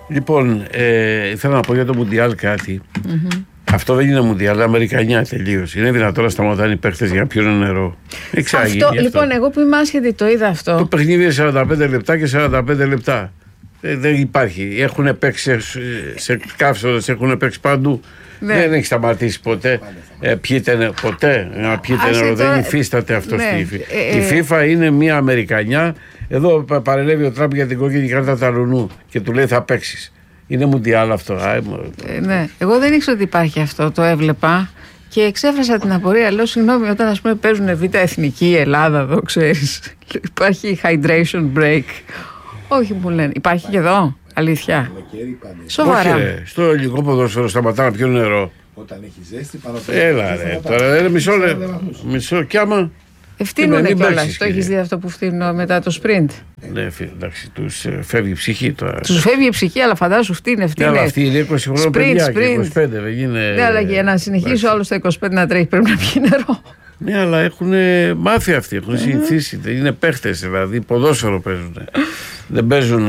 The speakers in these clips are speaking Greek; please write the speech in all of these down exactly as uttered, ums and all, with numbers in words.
Λοιπόν, ε, ήθελα να πω για το Μουντιάλ κάτι. Mm-hmm. Αυτό δεν είναι Μουντιάλ, είναι Αμερικανιά τελείως. Είναι δυνατόν να σταματάνε οι παίχτες για να πιούν νερό. Αυτό, αυτό, λοιπόν, εγώ που είμαι άσχετη το είδα αυτό. Το παιχνίδι είναι σαράντα πέντε λεπτά και σαράντα πέντε λεπτά. Ε, δεν υπάρχει. Έχουν παίξει σε, σε καύσονες, έχουν παίξει παντού. Ναι. Δεν έχει σταματήσει ποτέ. Ε, πιείτε, ποτέ να πιείτε νερό. Δεν υφίσταται αυτό στη ναι. FIFA. Ε, Η FIFA είναι μια Αμερικανιά. Εδώ παρελεύει ο Τραμπ για την κόκκινη κάρτα Ταλουνού και του λέει θα παίξεις. Είναι Μουντιάλ αυτό. Ε, ναι. Εγώ δεν ήξερα ότι υπάρχει αυτό. Το έβλεπα και εξέφρασα την απορία. Λέω συγγνώμη, όταν ας πούμε παίζουν Β' Εθνική η Ελλάδα εδώ, ξέρεις, υπάρχει hydration break. Όχι, μου λένε. Υπάρχει και εδώ. Αλήθεια. Σοβαρά. Όχι, ρε. Στο ελληνικό ποδόσφαιρο σταματά να πιούν νερό. Όταν έχει ζέστη, πάνω από Έλα, ρε. Τώρα είναι μισό λεπτό. Μισό κι άμα. Ευθύνουνε κιόλας. Το έχεις δει αυτό που φτύνω μετά το sprint. Ναι, εντάξει, τους φεύγει η ψυχή τώρα. Τους φεύγει η ψυχή, αλλά φαντάσου φτύνε. Ναι, αλλά αυτή είναι είκοσι χρόνια παιδιά και είκοσι πέντε. Δεν είναι... Ναι, αλλά για να συνεχίσει όλο στα είκοσι πέντε να τρέχει πρέπει να πιει νερό. Ναι, αλλά έχουν μάθει αυτοί, έχουν συνηθίσει. Είναι παίχτες, δηλαδή ποδόσφαιρο παίζουν. Δεν παίζουν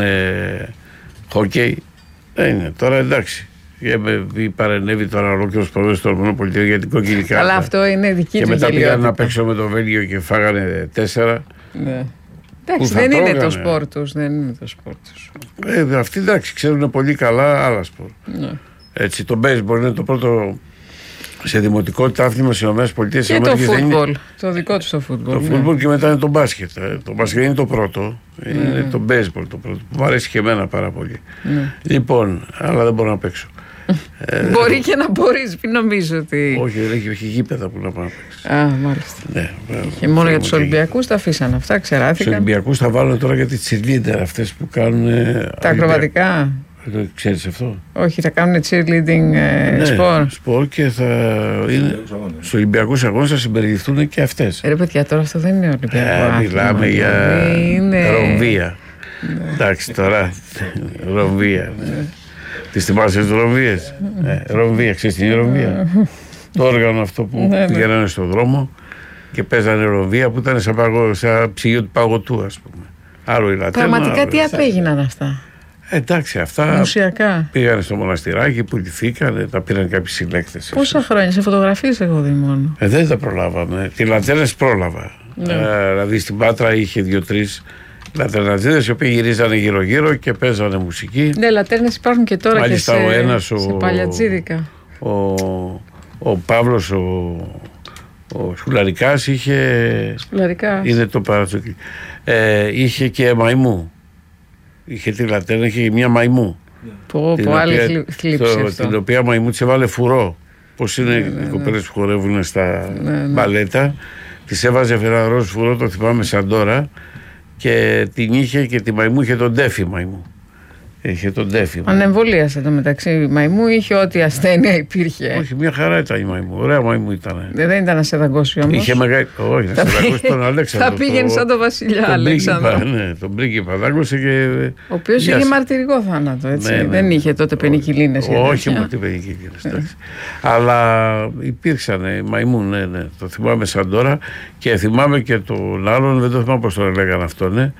χοκέι. Δεν είναι. Τώρα εντάξει. Παρενέβη τώρα ολόκληρο ποδόσφαιρο των ΗΠΑ για την κόκκινη κάρτα. Αλλά αυτό είναι δική και του μετά γελιότητα. πήγαν να παίξω με το Βέλγιο και φάγανε τέσσερα. Ναι. Εντάξει, δεν είναι το σπορ τους. Δεν είναι το σπορ τους. Ε, αυτοί εντάξει, ξέρουν πολύ καλά άλλα σπορ. Ναι. Έτσι, το baseball είναι το πρώτο σε δημοτικότητα άθλημα στις ΗΠΑ. Και το φούτμπολ. Είναι... Το δικό του το φούτμπολ. Το ναι. φούτμπολ και μετά είναι το μπάσκετ. Το μπάσκετ είναι το πρώτο. Ναι. Είναι το baseball το πρώτο. Που μου αρέσει και εμένα πάρα πολύ. Ναι. Λοιπόν, αλλά δεν μπορώ να παίξω. ε, Μπορεί και να μπορείς, μην νομίζω ότι. Όχι, δεν έχει, έχει γήπεδα που να πάω να παίξω. Α, μάλιστα. Ναι, και μόνο για τους Ολυμπιακούς τα αφήσαν αυτά, ξεράθηκαν. Τους Ολυμπιακούς τα βάλουν τώρα για τις cheerleader αυτές που κάνουν. Τα ακροβατικά. Το ξέρεις αυτό? Όχι, θα κάνουν cheerleading ε, ναι, σπορ. Σπορ και θα είναι. Στους Ολυμπιακούς αγώνες θα συμπεριληφθούν και αυτές. Ρε παιδιά, τώρα αυτό δεν είναι Ολυμπιακό. Ε, μιλάμε για είναι... ρομβία. Ναι. Εντάξει τώρα. Ρομβία. Ναι. Τις θυμάσαι τις ρομβίες? ε, ρομβία, ξέρεις τι είναι ρομβία? Το όργανο αυτό που ναι, πηγαίνανε στον δρόμο και παίζανε ρομβία που ήταν σαν, παγω, σαν ψυγείο του παγωτού, ας πούμε. Άλλο η λατέρνα. Πραγματικά τι απέγιναν αυτά? Εντάξει, αυτά μουσιακά. Πήγανε στο μοναστηράκι, πουληθήκανε, τα πήραν κάποιοι συλλέκτες. Πόσα αυτό. χρόνια, σε φωτογραφίες έχω δει μόνο. Ε, δεν τα προλάβαμε. Τι λατέρνες πρόλαβα. Ναι. Ε, δηλαδή στην Πάτρα είχε δύο-τρεις λατερνατζίδες οι οποίοι γυρίζανε γύρω-γύρω και παίζανε μουσική. Ναι, λατέρνες υπάρχουν και τώρα. Μάλιστα, και σε, ο ένας, ο, σε παλιατσίδικα. Ο, ο, ο Παύλος, ο, ο Σκουλαρικάς είχε. Σκουλαρικάς. Είναι το παρατσούκι. Ε, είχε και μαϊμού. Είχε τη λατέρνα, είχε μια μαϊμού. Πω, πω, άλλη θλίψη αυτό. Την οποία μαϊμού της έβαλε φουρό. Πώς είναι ναι, ναι, οι κοπέλες που χορεύουν στα ναι, ναι. μπαλέτα. Της έβαζε ένα ροζ φουρό, το θυμάμαι σαν τώρα. Και την είχε και τη μαϊμού είχε τον τέφι μαϊμού. Είχε τον τέφι. Ανεμβολίασε το μεταξύ μαϊμού, είχε ό,τι ασθένεια υπήρχε. Όχι, μια χαρά ήταν η μαϊμού. Ωραία μαϊμού ήταν. Δεν ήταν να σε δαγκώσει όμως. Είχε μεγάλη. Όχι, να σε δαγκώσει τον Αλέξανδρο. Θα πήγαινε σαν τον Βασιλιά τον Αλέξανδρο. Πρίγκιπα, ναι, τον πρίγκιπα δάγκωσε και. Ο οποίος είχε μαρτυρικό θάνατο, έτσι. Ναι, ναι, δεν είχε τότε πενικυλίνες. Όχι, μόνο τι πενικυλίνες. Αλλά υπήρξαν μαϊμού, ναι, ναι. Το θυμάμαι σαν τώρα και θυμάμαι και τον άλλον, δεν το θυμάμαι πώς τον έλεγαν αυτόν.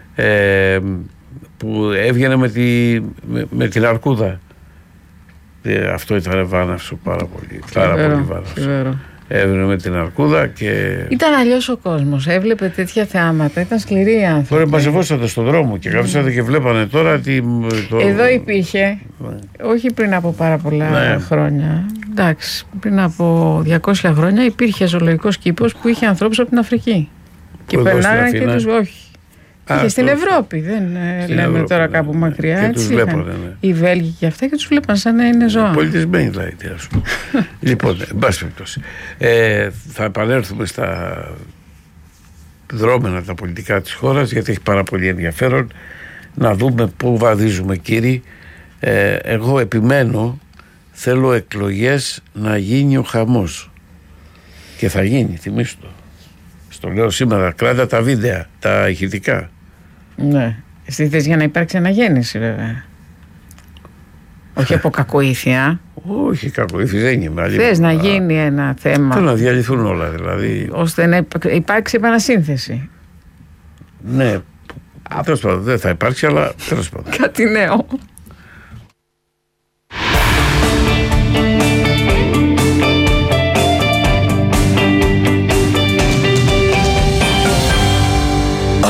Που έβγαινε με, τη, με, με την αρκούδα. Ε, αυτό ήταν βάναυσο πάρα πολύ. Πάρα πολύ βάναυσο. Έβγαινε με την αρκούδα και. Ήταν αλλιώς ο κόσμος. Έβλεπε τέτοια θεάματα. Ήταν σκληροί οι άνθρωποι. Τώρα μαζευόσατε στον δρόμο και καθίσατε και βλέπανε τώρα τι. Το... Εδώ υπήρχε. Ναι. Όχι πριν από πάρα πολλά ναι. χρόνια. Εντάξει, πριν από διακόσια χρόνια υπήρχε ζωολογικός κήπος που είχε ανθρώπους από την Αφρική. Και περνάγανε και τους. Όχι. Α, και στην Ευρώπη, δεν στην λέμε Ευρώπη, τώρα ναι, κάπου ναι, μακριά. Και έτσι τους βλέπανε, ναι. Οι Βέλγοι και αυτά και τους βλέπαν σαν να είναι ζώα. Πολιτισμένοι δηλαδή, ας πούμε. Λοιπόν, εν πάση περιπτώσει. Ε, θα επανέλθουμε στα δρόμενα τα πολιτικά της χώρας, γιατί έχει πάρα πολύ ενδιαφέρον να δούμε πού βαδίζουμε, κύριοι. Ε, εγώ επιμένω, θέλω εκλογές να γίνει ο χαμός. Και θα γίνει, θυμίσου το. Στο λέω σήμερα, κράτα τα βίντεα, τα ηχητικά. Ναι. Εσύ θες για να υπάρξει αναγέννηση, βέβαια. Όχι από κακοήθεια. Όχι, κακοήθεια δεν είναι. Θες να γίνει ένα θέμα. Θέλω να διαλυθούν όλα, δηλαδή. Ώστε να υπάρξει επανασύνθεση. Ναι. Τέλος πάντων, δεν θα υπάρξει, αλλά τέλος πάντων. Κάτι νέο.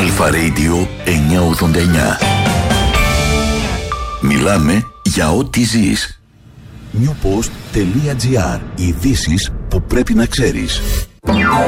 Αλφα Radio εννιακόσια ογδόντα εννιά. Μιλάμε για ό,τι ζεις. newpost.gr. Ειδήσεις που πρέπει να ξέρεις.